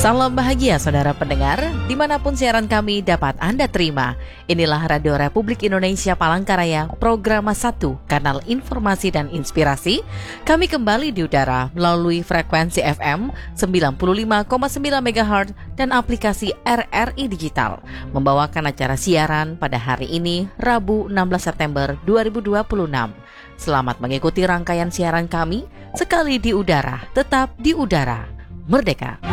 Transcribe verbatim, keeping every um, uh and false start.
Salam bahagia saudara pendengar, dimanapun siaran kami dapat Anda terima. Inilah Radio Republik Indonesia Palangkaraya, program satu, kanal informasi dan inspirasi. Kami kembali di udara melalui frekuensi F M sembilan puluh lima koma sembilan megahertz dan aplikasi R R I Digital. Membawakan acara siaran pada hari ini, Rabu enam belas September dua ribu dua puluh enam. Selamat mengikuti rangkaian siaran kami, sekali di udara, tetap di udara. Merdeka!